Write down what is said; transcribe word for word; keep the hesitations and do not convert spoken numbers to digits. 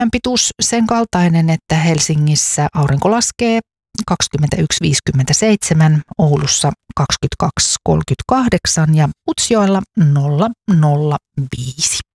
pituus sen kaltainen, että Helsingissä aurinko laskee kaksikymmentäyksi viisikymmentäseitsemän, Oulussa kaksikymmentäkaksi kolmekymmentäkahdeksan ja Utsjoella nolla nolla viisi.